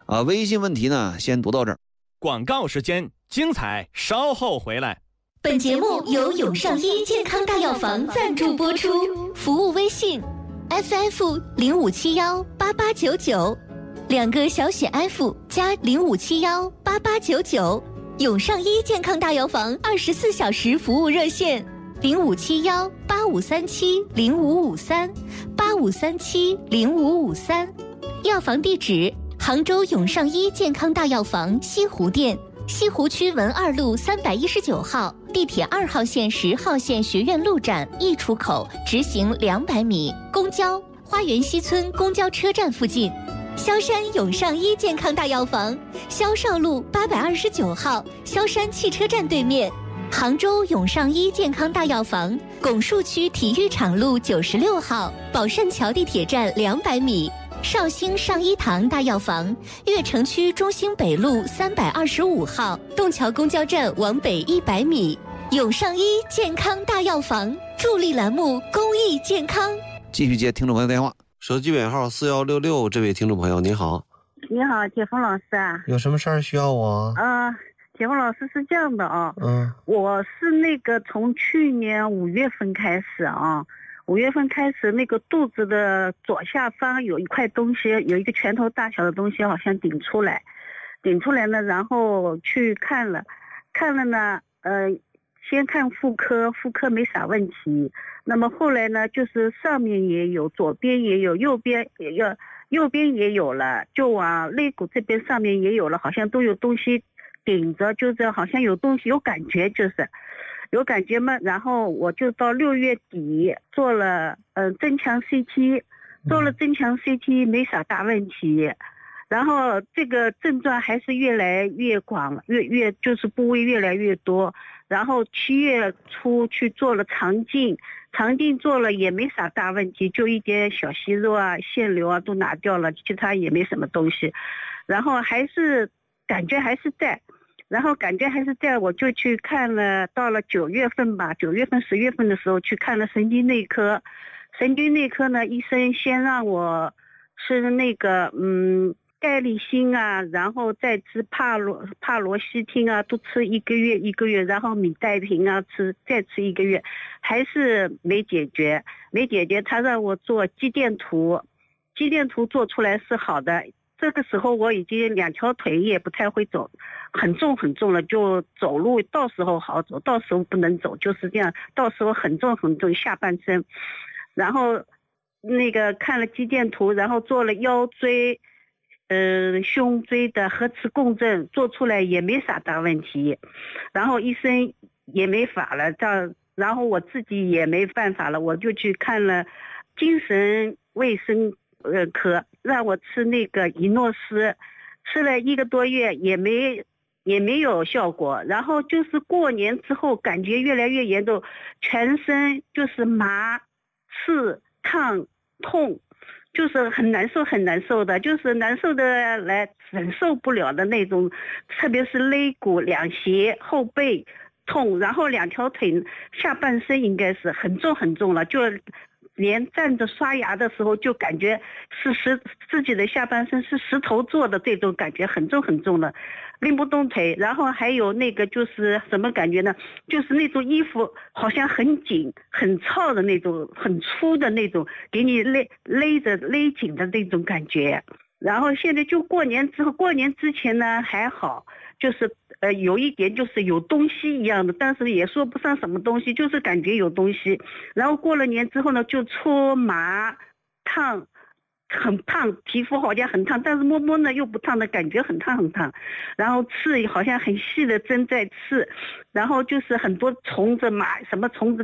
微信问题呢先读到这儿。 广告时间，精彩稍后回来。 本节目由永上医健康大药房赞助播出，服务微信 FF05718899，两个小写 F 加05718899，永上医健康大药房24小时服务热线05718537055385370553，药房地址杭州永上医健康大药房西湖店，西湖区文二路319号，地铁2号线10号线学院路站1出口，直行200米，公交花园西村公交车站附近。萧山永上医健康大药房，萧少路829号，萧山汽车站对面。杭州永上医健康大药房，拱墅区体育场路96号，宝善桥地铁站200米。绍兴上医堂大药房，悦城区中兴北路325号，洞桥公交站往北100米。永上医健康大药房助力栏目，公益健康。 继续接听众朋友电话， 手机尾号4166，这位听众朋友您好。 你好，铁峰老师啊。 有什么事儿需要我？ 铁峰老师是这样的啊，我是那个从去年5月份开始啊，5月份开始那个肚子的左下方有一块东西，有一个拳头大小的东西好像顶出来呢，然后去看了呢，先看妇科没啥问题，那么后来呢就是上面也有，左边也有，右边也有了，就往肋骨这边上面也有了，好像都有东西顶着，就是好像有东西有感觉，就是有感觉嘛。然后我就到6月底做了增强 CT， 做了增强 CT 没啥大问题，然后这个症状还是越来越广，越就是部位越来越多。然后7月初去做了肠镜做了也没啥大问题，就一点小息肉啊、腺瘤啊都拿掉了，其他也没什么东西。然后还是感觉还是在，我就去看了，到了9月份吧，9月份10月份的时候去看了神经内科呢，医生先让我吃那个盖立新啊，然后再吃帕罗西汀啊，都吃1个月，然后米代平啊再吃1个月，还是没解决。他让我做肌电图做出来是好的。这个时候我已经2条腿也不太会走，很重了，就走路到时候好走，到时候不能走，就是这样，到时候很重下半身。然后那个看了肌电图，然后做了腰椎胸椎的核磁共振，做出来也没啥大问题，然后医生也没法了，然后我自己也没办法了，我就去看了精神卫生科，让我吃那个伊诺斯，吃了1个多月也没有效果。然后就是过年之后感觉越来越严重，全身就是麻、刺、烫、痛，就是很难受的，就是难受的来忍受不了的那种，特别是肋骨、两胁、后背痛，然后2条腿下半身应该是很重了，就连站着刷牙的时候就感觉是自己的下半身是石头做的，这种感觉很重了，拎不动腿。然后还有那个就是什么感觉呢，就是那种衣服好像很紧很糙的那种，很粗的那种，给你勒紧的那种感觉。然后现在就过年之前呢还好，就是有一点就是有东西一样的，但是也说不上什么东西，就是感觉有东西。然后过了年之后呢，就搓麻烫，很烫，皮肤好像很烫，但是摸摸呢又不烫的感觉，很烫。然后刺好像很细的针在刺，然后就是很多虫子什么虫子